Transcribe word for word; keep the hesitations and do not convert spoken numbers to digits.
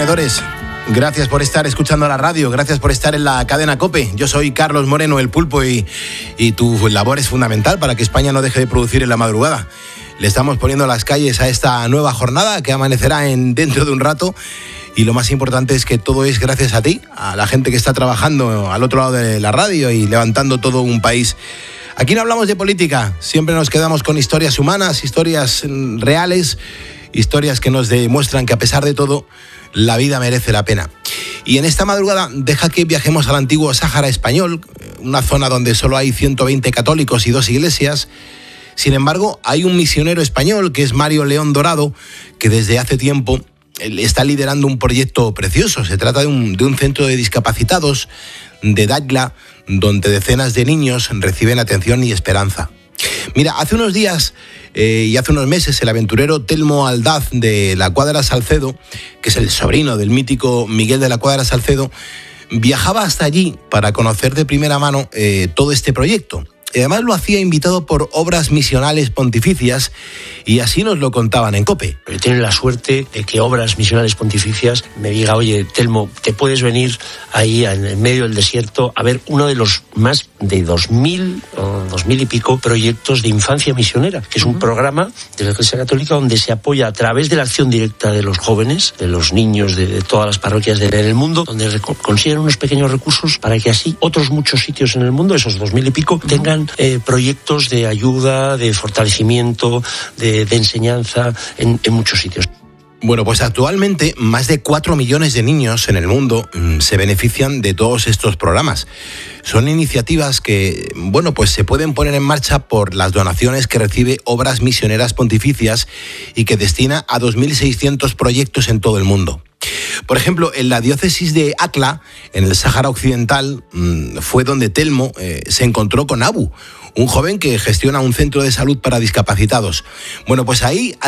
ponedores. Gracias por estar escuchando la radio, gracias por estar en la cadena COPE. Yo soy Carlos Moreno, el Pulpo, y, y tu labor es fundamental para que España no deje de producir en la madrugada. Le estamos poniendo las calles a esta nueva jornada que amanecerá en dentro de un rato. Y lo más importante es que todo es gracias a ti, a la gente que está trabajando al otro lado de la radio y levantando todo un país. Aquí no hablamos de política, siempre nos quedamos con historias humanas, historias reales, historias que nos demuestran que a pesar de todo, la vida merece la pena. Y en esta madrugada deja que viajemos al antiguo Sáhara español, una zona donde solo hay ciento veinte católicos y dos iglesias. Sin embargo, hay un misionero español que es Mario León Dorado, que desde hace tiempo está liderando un proyecto precioso. Se trata de un, de un centro de discapacitados de Dagla, donde decenas de niños reciben atención y esperanza. Mira, hace unos días eh, y hace unos meses el aventurero Telmo Aldaz de la Cuadra Salcedo, que es el sobrino del mítico Miguel de la Cuadra Salcedo, viajaba hasta allí para conocer de primera mano eh, todo este proyecto. Y además lo hacía invitado por Obras Misionales Pontificias, y así nos lo contaban en COPE. He tenido la suerte de que Obras Misionales Pontificias me diga: oye, Telmo, te puedes venir ahí en el medio del desierto a ver uno de los más de dos mil o dos mil y pico proyectos de infancia misionera, que es un uh-huh. programa de la Iglesia Católica donde se apoya a través de la acción directa de los jóvenes, de los niños de, de todas las parroquias del mundo, donde rec- consiguen unos pequeños recursos para que así otros muchos sitios en el mundo, esos dos mil y pico, uh-huh. tengan Eh, proyectos de ayuda, de fortalecimiento, de, de enseñanza en, en muchos sitios. Bueno, pues actualmente más de cuatro millones de niños en el mundo mmm, se benefician de todos estos programas. Son iniciativas que, bueno, pues se pueden poner en marcha por las donaciones que recibe Obras Misioneras Pontificias y que destina a dos mil seiscientos proyectos en todo el mundo. Por ejemplo, en la diócesis de Akla, en el Sáhara Occidental, mmm, fue donde Telmo eh, se encontró con Abu, un joven que gestiona un centro de salud para discapacitados. Bueno, pues ahí